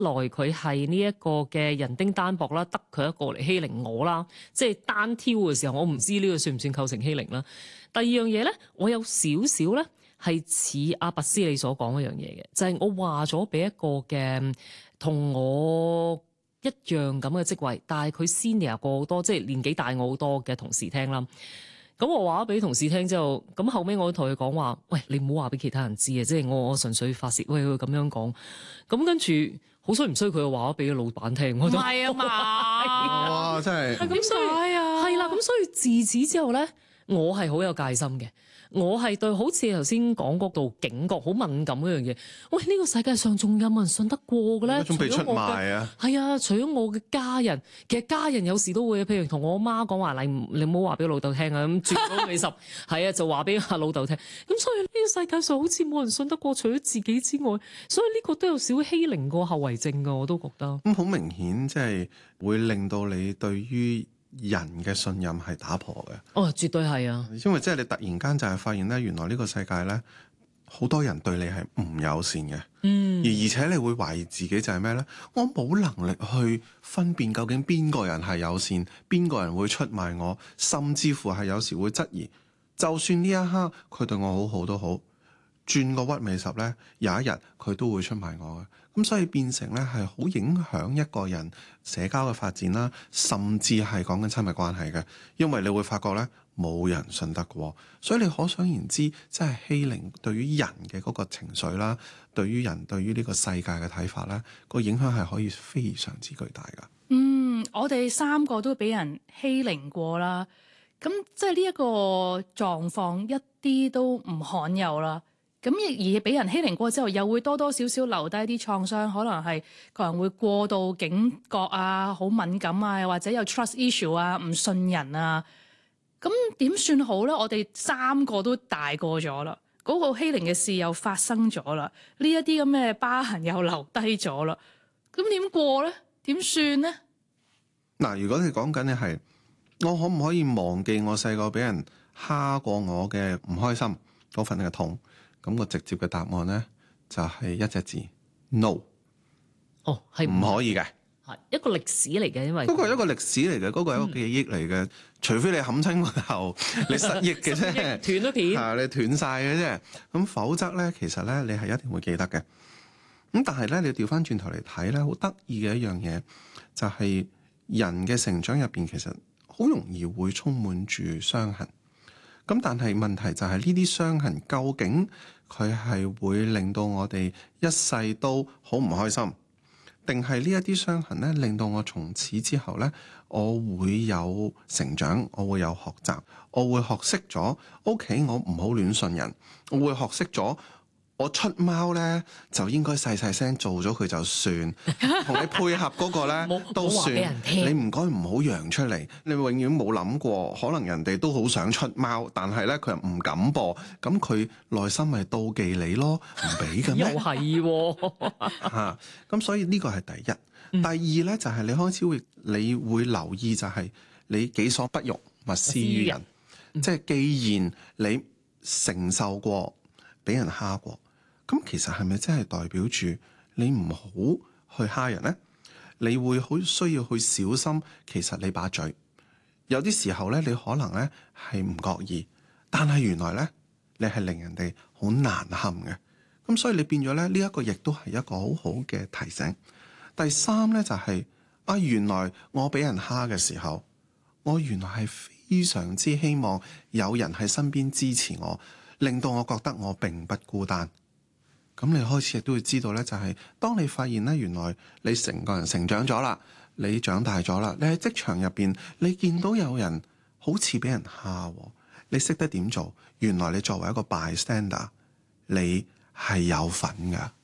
來佢係呢一個嘅人丁單薄啦，得佢一個嚟欺凌我啦，即係單挑嘅時候，我唔知呢個算唔算構成欺凌啦。第二樣嘢咧，我有少少咧係似阿拔斯你所講嗰樣嘢嘅，就係我話咗俾一個嘅同我一樣咁嘅職位，但係佢 senior 過好多，即係年紀大我好多嘅同事聽啦。咁我話咗俾同事聽之後，咁後尾我同佢講話，喂，你唔好話俾其他人知啊！即係我純粹發泄，喂佢咁樣講。咁跟住好衰唔衰，佢又話咗俾老闆聽。唔係啊嘛， 哇！真係咁所以係啦，咁所以自此之後咧，我係好有戒心嘅。我係對好似頭先講嗰度警覺好敏感嗰樣嘢。喂，呢個世界上仲有冇人信得過嘅咧？ 仲被出賣啊！ 係啊，除咗我嘅家人，其實家人有時都會，譬如同我媽講話，你唔好話俾老豆聽啊，咁轉到你10，係啊，就話俾阿老豆聽。咁所以呢個世界上好似冇人信得過，除咗自己之外，所以呢個都有少欺凌個後遺症㗎，我都覺得。 咁好明顯，即係會令到你對於人嘅信任係打破嘅。 哦，絕對係啊！ 因為即係你突然間就係發現咧，原來呢個世界咧，好多人對你係唔友善嘅。而且你會懷疑自己就係咩咧？我冇能力去分辨究竟邊個人係友善，邊個人會出賣我，甚至乎係有時會質疑，就算呢一刻佢對我好好都好，轉個屈尾十咧，有一日佢都會出賣我嘅。咁所以變成咧係好影響一個人社交嘅發展啦，甚至係講緊親密關係嘅，因為你會發覺咧冇人信得過，所以你可想而知，即係欺凌對於人嘅嗰個情緒啦，對於人對於呢個世界嘅睇法咧，個影響係可以非常之巨大噶。 我哋3個都俾人欺凌過啦，咁即係呢一個狀況一啲都唔罕有啦。咁而俾人欺凌過之後，又會多多少少留低啲創傷，可能係個人會過度警覺啊，好敏感啊，又或者有 trust issue 啊，唔信人啊。咁點算好咧？我哋3個都大個咗啦，嗰個欺凌嘅事又發生咗啦，呢一啲咁嘅疤痕又留低咗啦。咁點過咧？點算咧？ 嗱，如果你講緊嘅係我可唔可以忘記我細個俾人蝦過我嘅唔開心嗰份嘅痛？咁個直接嘅答案咧就係一隻字 no。 哦，係唔可以嘅， 係一個歷史嚟嘅，因為嗰個係一個歷史嚟嘅，嗰個係一個記憶嚟嘅。除非你冚親個頭，你失憶嘅啫， 斷咗片， 你斷晒嘅啫。咁否則咧，其實咧你係一定會記得嘅。咁但係咧，你調翻轉頭嚟睇咧，好得意嘅一樣嘢就係人嘅成長入邊，其實好容易會充滿住傷痕。咁但係問題就係呢啲傷痕究竟佢係會令到我哋一世都好唔開心，定係呢一啲傷痕咧令到我從此之後咧，我會有成長，我會有學習，我會學識咗 OK， 我唔好亂信人，我會學識咗。我出貓咧就應該細細聲做咗佢就算，同你配合嗰個咧都算。你唔該唔好揚出嚟。你永遠冇諗過，可能人哋都好想出貓，但係咧佢又唔敢播，咁佢內心咪妒忌你咯，唔俾嘅咩？ 又係喎。咁所以呢個係第一。第二咧就係你開始你會留意就係你己所不欲，勿施於人。即係既然你承受過俾人蝦過。咁其實係咪真係代表住你唔好去蝦人呢？你會好需要去小心，其實你把嘴有啲時候咧，你可能咧係唔覺意，但係原來咧你係令人哋好難堪嘅。咁所以你變咗咧呢一個亦都係一個好好嘅提醒。第三咧就係原來我俾人蝦嘅時候，我原來係非常之希望有人喺身邊支持我，令到我覺得我並不孤單。咁你開始亦都會知道咧，就係當你發現咧，原來你成個人成長咗啦，你長大咗啦，你喺職場入邊，你見到有人好似俾人蝦，你識得點做？原來你作為一個 bystander，你係有份㗎。